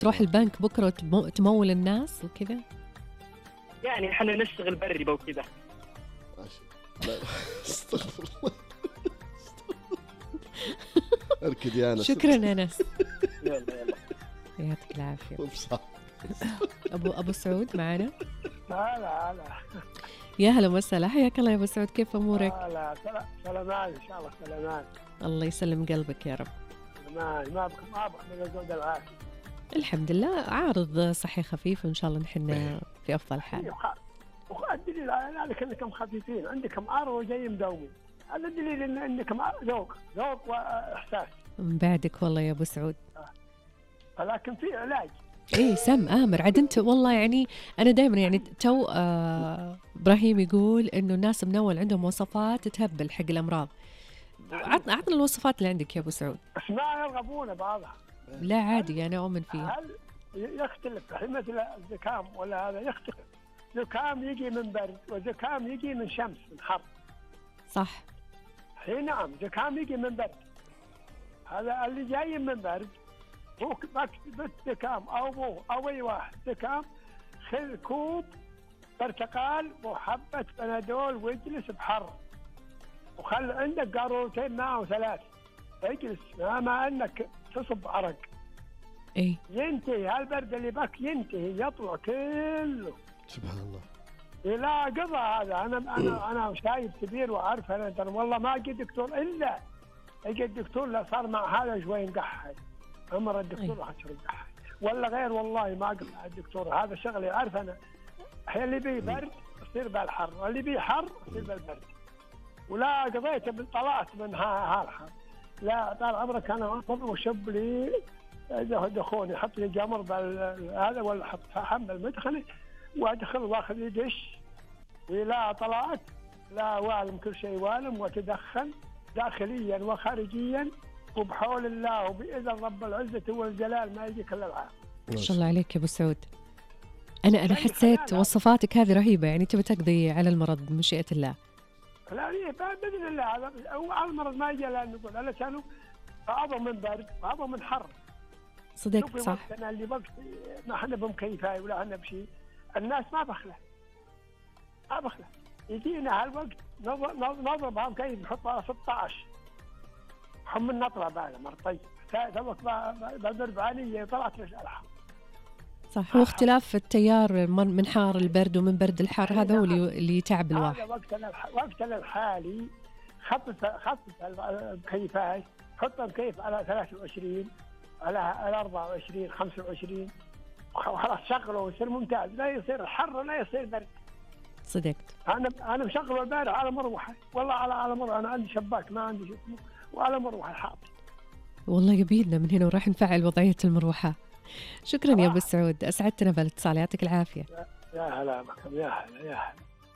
تروح البنك بكرة تمول الناس وكذا؟ يعني احنا نشتغل بالربا وكذا. لا استغفر الله. اركض يا انس. شكرا انس. يلا يعطيك العافية. بصح. ابو سعود معنا. هلا يا هلا وسهلا، حياك الله يا ابو سعود، كيف امورك؟ هلا سلامات ان شاء الله. سلامات. الله يسلم قلبك يا رب. سلامات. ما بك من الزود العافية. الحمد لله، عارض صحي خفيف وان شاء الله نحن في افضل حال. الدليل على ذلك انكم خفيفين، عندكم عارض وجاي مداومين، هذا دليل انكم ذوق واحساس. من بعدك والله يا ابو سعود. ولكن في علاج. ايه سم آمر عاد انت والله، يعني انا دائما يعني تو ابراهيم يقول انه الناس منول عندهم وصفات تهبل حق الامراض. عطنا الوصفات اللي عندك يا ابو سعود. بس ما يرغبون بعضها. لا عادي انا اؤمن فيها. هل يختلف الحين مثل الزكام ولا هذا يختلف؟ زكام يجي من برد وزكام يجي من شمس من حر. صح. اي نعم، زكام يجي من برد. هذا اللي جاي من برد هو بس زكام او اي واحد زكام، خذ كوب برتقال وحبة بنادول واجلس بحر، وخل عندك قارورتين ماء وثلاث، اجلس ما انك تصب عرق. ايه ينتهي هالبرد اللي بك، ينتهي يطلع كله. سبحان الله. لا قضى هذا. انا شايف كبير وعارف انا والله ما اجي دكتور الا اجي الدكتور لا صار مع هذا شوي نقحي، امر الدكتور راح نقحي ولا غير، والله ما اقطع الدكتور. هذا شغلي عارف انا. اللي بيه برد يصير بالحر، اللي بيه حر يصير بالبرد. ولا قضيت طلعت من هالحر. لا طال عمرك انا اطلب وشب لي دخوني، حط لي جمر هذا ولا حط حمل المدخني وادخل واخذ لي دش، ولا طلعت لا والم كل شيء والم، وتدخن داخليا وخارجيا وبحول الله وبإذن رب العزة والجلال ما يجيك الا العافية. ما شاء الله عليك يا ابو سعود. انا حسيت وصفاتك هذه رهيبه، يعني تبي تقضي على المرض بمشيئه الله. لا ليه باذن الله. هذا هو على المرض ما يجي لان نقول انا كانوا بعضهم من برد بعضهم من حر. صدقت صح. انا اللي وقت ما احنا بمكيفاي ولا احنا بشيء، الناس ما بخله يجينا هالوقت نضرب هالمكيف نحط على 16 حم النطره بعد مرتين توك بالضرب علي طلعت ليش الحم. صح. هو اختلاف التيار من حار البرد ومن برد الحار، هذا هو اللي يتعب الواحد. هذا وقتنا الحالي خفف المكيفات، حط المكيف على 23 على 24 25 وخلاص شغله ويصير ممتاز، لا يصير حر ولا يصير برد. صدقت. انا مشغل البارح على مروحه، والله على مروحه، انا عندي شباك ما عندي شيء وعلى مروحه حاط. والله يبيلنا من هنا وراح نفعل وضعيه المروحه. شكرا يا ابو سعود، اسعدتنا بالاتصال، يعطيك العافيه. يا هلا بكم. يا هلا.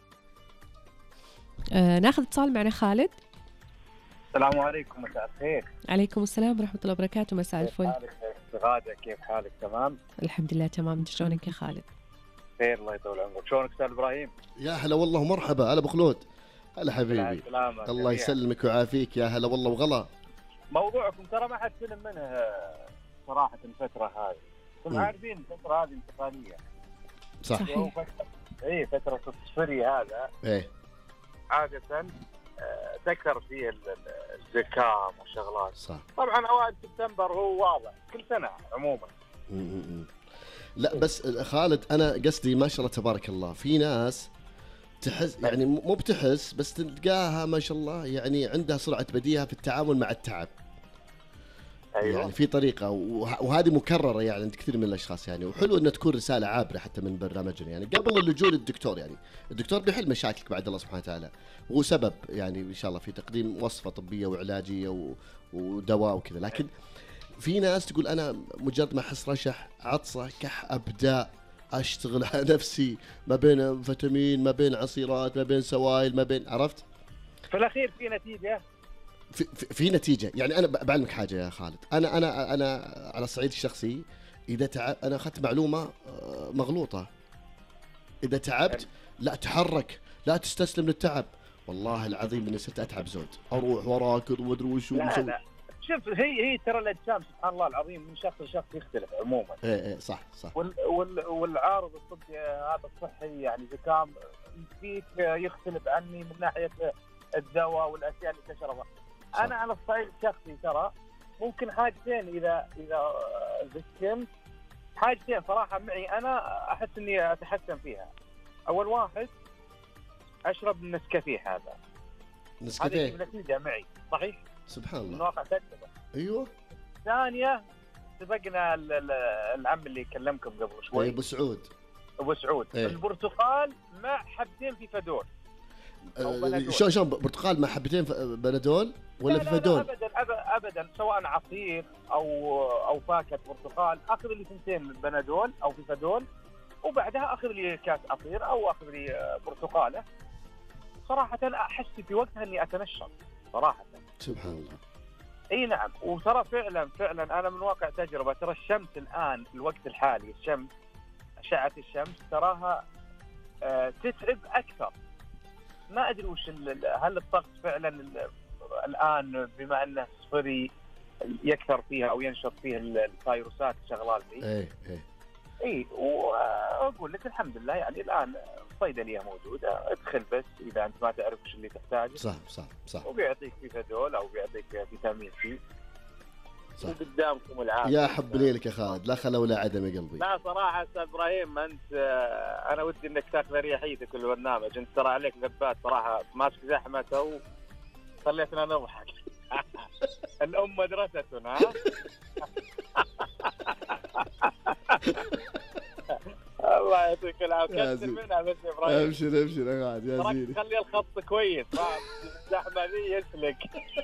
ناخذ اتصال معنا خالد. السلام عليكم، مساء الخير. عليكم السلام ورحمه الله وبركاته، مساء الفل. غادة كيف حالك؟ تمام الحمد لله تمام، انت شلونك يا خالد؟ خير الله يطول عمرك. شلونك استاذ ابراهيم؟ يا هلا والله ومرحبا. هلا ابو خلود. هلا حبيبي. الله يسلمك ويعافيك. يا هلا والله وغلا. موضوعكم ترى ما حد فيلم منه صراحه الفتره هذه، انتم عارفين الفتره هذه انتقاليه. صح. فتره الصفري هذا عاده تكثر فيه الزكام والشغلات. صح. طبعا اوائل سبتمبر هو واضح كل سنه عموما. لا بس خالد انا قصدي ما شاء الله تبارك الله، في ناس تحس يعني مو بتحس بس تلقاها ما شاء الله يعني عندها سرعه بديهه في التعامل مع التعب. أيوة. يعني في طريقه وهذه مكرره يعني عند كثير من الاشخاص يعني، وحلو انها تكون رساله عابره حتى من برنامجنا يعني قبل اللجوء للدكتور. يعني الدكتور بيحل مشاكلك بعد الله سبحانه وتعالى، وهو سبب يعني ان شاء الله في تقديم وصفه طبيه وعلاجيه ودواء وكذا. لكن في ناس تقول انا مجرد ما احس رشح عطسه كح ابدا اشتغل على نفسي، ما بين فيتامين ما بين عصيرات ما بين سوائل ما بين، عرفت؟ في الاخير في نتيجه. في نتيجه. يعني انا بعلمك حاجه يا خالد، انا على الصعيد الشخصي اذا انا اخذت معلومه مغلوطه. اذا تعبت لا تحرك، لا تستسلم للتعب. والله العظيم اني صرت اتعب زود، اروح وراكض وادري وش لا شوف هي ترى الاجسام سبحان الله العظيم من شخص لشخص يختلف عموما. ايه صح صح. والعارض الطبي هذا الصحي يعني اذا كان فيك يختلف عني من ناحيه الدواء والاشياء اللي تشربها. انا على الصعيد الشخصي ترى ممكن حاجتين اذا زكمت، حاجتين صراحه معي انا احس اني اتحسن فيها. اول واحد اشرب النسكافيه، هذا نسكافيه هذه نتيجه معي صحيح سبحان من الله. واقع تجربه. ايوه. ثانيه سبقنا العم اللي كلمكم قبل شوي ابو سعود. ابو سعود إيه. البرتقال مع حبتين في فدول. شلون برتقال مع حبتين بنادول ولا في فدول؟ ابدا ابدا سواء عصير او فاكهه برتقال، اخذ لي ثنتين بنادول او في فدول وبعدها اخذ لي كاس عصير او اخذ لي برتقاله. صراحه احس في وقتها اني اتنشط صراحه. سبحان الله. اي نعم. وترى فعلا انا من واقع تجربه، ترى الشمس الان في الوقت الحالي، الشمس اشعه الشمس تراها تتعب اكثر. ما ادري وش هل الضغط فعلا الان بما انه صفري يكثر فيها او ينشط فيها الفيروسات شغلات دي. اي واقول لك الحمد لله يعني الان الصيدليه موجوده، ادخل بس اذا انت ما تعرف وش اللي تحتاجه. صح. وبيعطيك فيتادول او بيعطيك فيتامين سي. صح. وقدامكم العافيه. يا حب ليلك يا خالد، لا خلا ولا عدم يا قلبي. لا صراحه استاذ ابراهيم انت انا ودي انك تاخذ ريحيتك في البرنامج، انت ترى عليك ذبات صراحه، ماسك زحمه خليتنا نضحك. الام مدرستنا. الله يعطيك العافيه. كثر منها بس يا ابراهيم. ابشر يا خالد يا زيني. خلي الخط كويس، الزحمه ذي يسلك.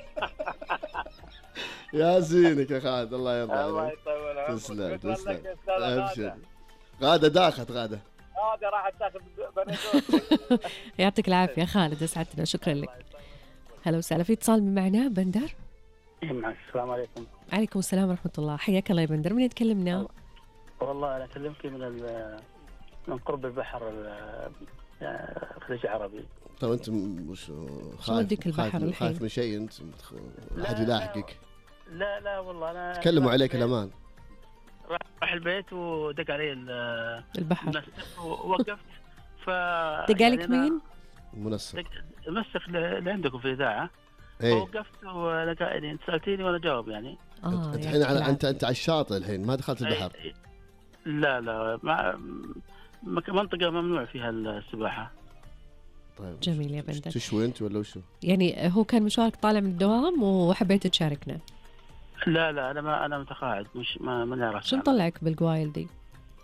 يا زينك يا خالد، الله يرضى عليك. الله يطول عمرك. تسلم. ابشر. غاده داخت غاده راحت تاخذ بنادول. يعطيك العافيه خالد، اسعدتنا، شكرا لك. هلا وسهلا، في اتصال من معنا بندر. السلام عليكم. عليكم السلام ورحمه الله، حياك الله يا بندر. من يتكلمنا؟ والله انا اكلمك من قرب البحر الخليج العربي. طيب انت مش خايف من شيء؟ انت احد يلاحقك؟ لا والله انا تكلموا عليك الامان. راح البيت ودق علي البحر ووقفت. دق عليك مين؟ المنسق اللي عندكم في الاذاعه. وقفت وانا قاعد، انت سالتيني وانا جاوب يعني. الحين انت على الشاطئ الحين، ما دخلت البحر؟ لا منطقه ممنوع فيها السباحه. طيب جميل يا بندر. تشوي انت ولا وشو؟ يعني هو كان مشوارك طالع من الدوام وحبيت تشاركنا؟ لا انا متقاعد، مش ما نعرف. شو مطلعك بالقوايل دي؟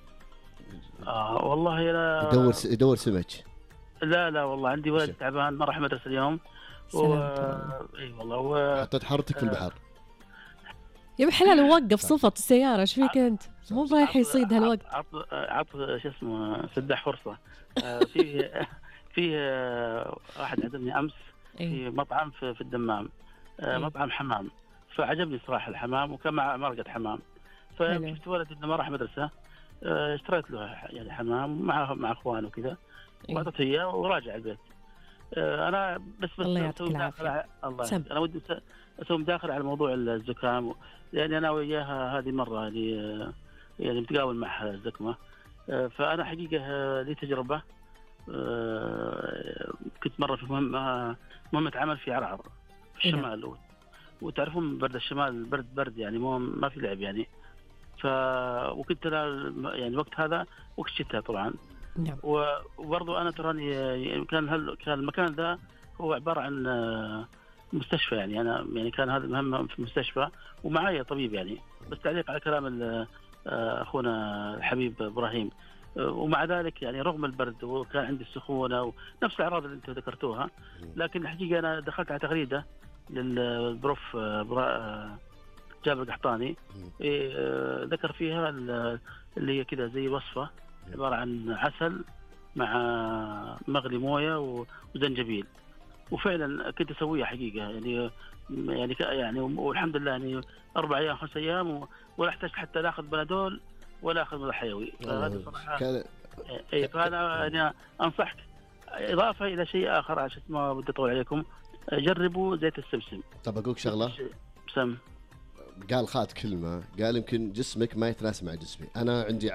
والله انا يدور سمك. لا والله عندي ولد تعبان ما راح مدرسه اليوم. اي والله حطيت حارتك في البحر. يا بحلال وقف صفط السياره، ايش فيك انت؟ مو رايح يصيد هالوقت. عط شو اسمه سداح فرصه. في واحد عزمني امس في مطعم في الدمام، مطعم حمام، فعجبني صراحه الحمام، وكان مع مرقه حمام. فشفت ولد انه ما راح مدرسه، اشتريت له يعني حمام مع اخوانه وكذا، واعطيته اياه وراجع البيت. انا بس الله يعطيك العافيه. انا ودي اسوي مداخله على موضوع الزكام، يعني انا وياها هذه مره يعني متقاول معها الزكمه. فانا حقيقه لي تجربه. كنت مره في مهمه عمل في عرعر في الشمال، وتعرفون برد الشمال برد يعني ما في لعب يعني. وكنت يعني وقت هذا وقت الشتاء طبعا. نعم. وبرضو انا تراني كان المكان ذا هو عباره عن مستشفى، يعني انا يعني كان هذا مهمه في المستشفى ومعايا طبيب يعني. بس تعليق على كلام اخونا الحبيب ابراهيم، ومع ذلك يعني رغم البرد وكان عندي السخونه ونفس الاعراض اللي انتم ذكرتوها، لكن الحقيقه انا دخلت على تغريده للبروف جابر القحطاني، ذكر فيها اللي هي كذا زي وصفه عباره عن عسل مع مغلي مويه وزنجبيل، وفعلا كنت اسويها حقيقه يعني والحمد لله يعني 4 أيام 5 أيام ولا احتجت حتى لا اخذ بنادول ولا اخذ مضاد حيوي. فهذه صراحه فانا يعني انصحك. اضافه الى شيء اخر عشان ما بدي اطول عليكم، جربوا زيت السمسم. طب اقولك شغله، سم قال خالد كلمة، قال يمكن جسمك ما يتناسب مع جسمي. أنا عندي